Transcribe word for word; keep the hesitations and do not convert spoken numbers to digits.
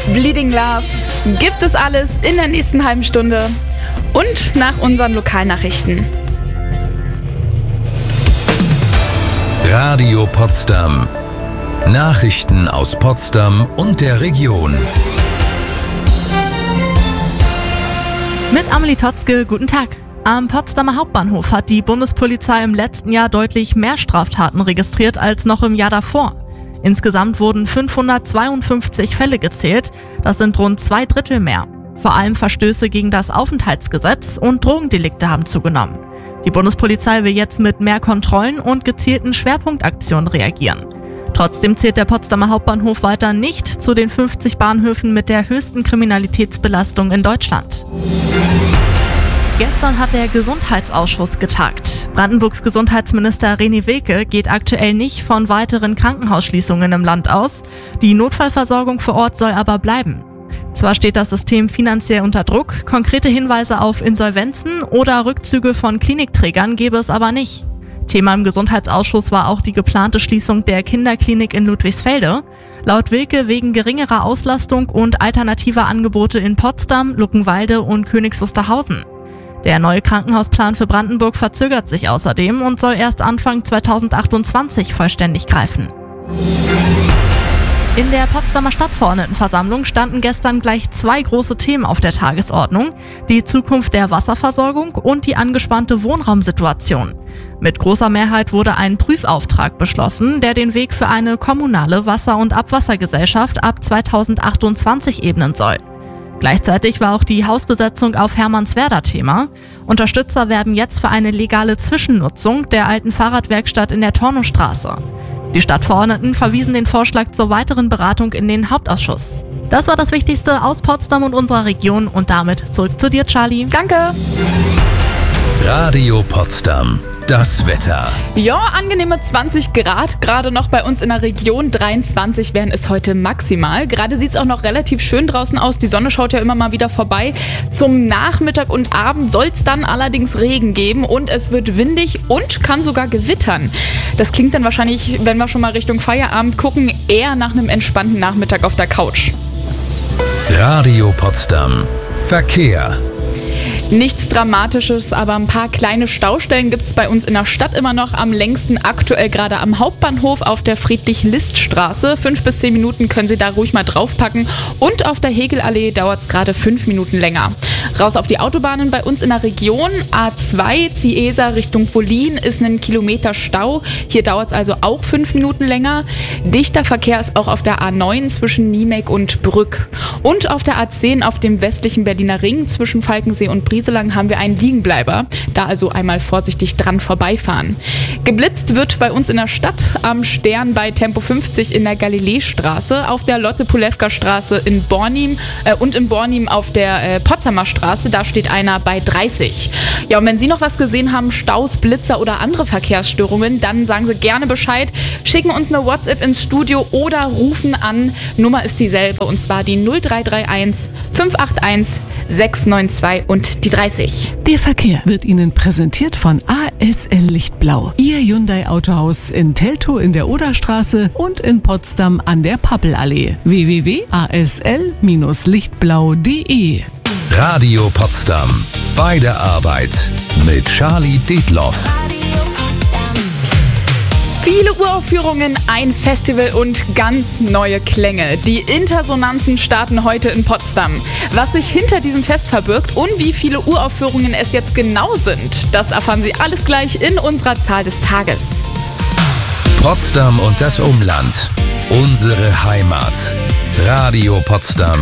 Bleeding Love gibt es alles in der nächsten halben Stunde und nach unseren Lokalnachrichten. Radio Potsdam. Nachrichten aus Potsdam und der Region. Mit Amelie Totzke, guten Tag. Am Potsdamer Hauptbahnhof hat die Bundespolizei im letzten Jahr deutlich mehr Straftaten registriert als noch im Jahr davor. Insgesamt wurden fünfhundertzweiundfünfzig Fälle gezählt, das sind rund zwei Drittel mehr. Vor allem Verstöße gegen das Aufenthaltsgesetz und Drogendelikte haben zugenommen. Die Bundespolizei will jetzt mit mehr Kontrollen und gezielten Schwerpunktaktionen reagieren. Trotzdem zählt der Potsdamer Hauptbahnhof weiter nicht zu den fünfzig Bahnhöfen mit der höchsten Kriminalitätsbelastung in Deutschland. Gestern hat der Gesundheitsausschuss getagt. Brandenburgs Gesundheitsminister René Wilke geht aktuell nicht von weiteren Krankenhausschließungen im Land aus. Die Notfallversorgung vor Ort soll aber bleiben. Zwar steht das System finanziell unter Druck, konkrete Hinweise auf Insolvenzen oder Rückzüge von Klinikträgern gäbe es aber nicht. Thema im Gesundheitsausschuss war auch die geplante Schließung der Kinderklinik in Ludwigsfelde. Laut Wilke wegen geringerer Auslastung und alternativer Angebote in Potsdam, Luckenwalde und Königs Wusterhausen. Der neue Krankenhausplan für Brandenburg verzögert sich außerdem und soll erst Anfang zweitausendachtundzwanzig vollständig greifen. In der Potsdamer Stadtverordnetenversammlung standen gestern gleich zwei große Themen auf der Tagesordnung: die Zukunft der Wasserversorgung und die angespannte Wohnraumsituation. Mit großer Mehrheit wurde ein Prüfauftrag beschlossen, der den Weg für eine kommunale Wasser- und Abwassergesellschaft ab zweitausendachtundzwanzig ebnen soll. Gleichzeitig war auch die Hausbesetzung auf Hermannswerder Thema. Unterstützer werben jetzt für eine legale Zwischennutzung der alten Fahrradwerkstatt in der Tornostraße. Die Stadtverordneten verwiesen den Vorschlag zur weiteren Beratung in den Hauptausschuss. Das war das Wichtigste aus Potsdam und unserer Region und damit zurück zu dir, Charlie. Danke. Radio Potsdam. Das Wetter. Ja, angenehme zwanzig Grad, gerade noch bei uns in der Region. dreiundzwanzig wären es heute maximal. Gerade sieht es auch noch relativ schön draußen aus. Die Sonne schaut ja immer mal wieder vorbei. Zum Nachmittag und Abend soll es dann allerdings Regen geben und es wird windig und kann sogar gewittern. Das klingt dann wahrscheinlich, wenn wir schon mal Richtung Feierabend gucken, eher nach einem entspannten Nachmittag auf der Couch. Radio Potsdam. Verkehr. Nichts Dramatisches, aber ein paar kleine Staustellen gibt es bei uns in der Stadt immer noch. Am längsten aktuell gerade am Hauptbahnhof auf der Friedrich-List-Straße. Fünf bis zehn Minuten können Sie da ruhig mal draufpacken. Und auf der Hegelallee dauert es gerade fünf Minuten länger. Raus auf die Autobahnen bei uns in der Region. A zwei, Ciesa Richtung Wollin ist ein Kilometer Stau. Hier dauert es also auch fünf Minuten länger. Dichter Verkehr ist auch auf der A neun zwischen Niemek und Brück. Und auf der A zehn auf dem westlichen Berliner Ring zwischen Falkensee und Brieselang haben wir einen Liegenbleiber. Da also einmal vorsichtig dran vorbeifahren. Geblitzt wird bei uns in der Stadt am Stern bei Tempo fünfzig in der Galileestraße, auf der Lotte-Pulewka-Straße in Bornim äh, und in Bornim auf der äh, Potsdamer Straße. Da steht einer bei dreißig. Ja, und wenn Sie noch was gesehen haben, Staus, Blitzer oder andere Verkehrsstörungen, dann sagen Sie gerne Bescheid. Schicken uns eine WhatsApp ins Studio oder rufen an. Nummer ist dieselbe und zwar die null drei drei eins fünf acht eins sechs neun zwei und die dreißig. Der Verkehr wird Ihnen präsentiert von A S L Lichtblau. Ihr Hyundai Autohaus in Teltow in der Oderstraße und in Potsdam an der Pappelallee. w w w punkt a s l lichtblau punkt d e. Radio Potsdam. Bei der Arbeit mit Charlie Detloff. Viele Uraufführungen, ein Festival und ganz neue Klänge. Die Intersonanzen starten heute in Potsdam. Was sich hinter diesem Fest verbirgt und wie viele Uraufführungen es jetzt genau sind, das erfahren Sie alles gleich in unserer Zahl des Tages. Potsdam und das Umland. Unsere Heimat. Radio Potsdam.